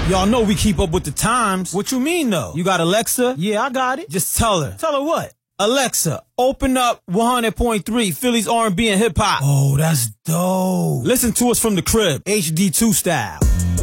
Y'all know we keep up with the times. What you mean, though? You got Alexa? Yeah, I got it. Just tell her. Tell her what? Alexa, open up 100.3 Philly's R&B and hip hop. Oh, that's dope. Listen to us from the crib, HD2 style.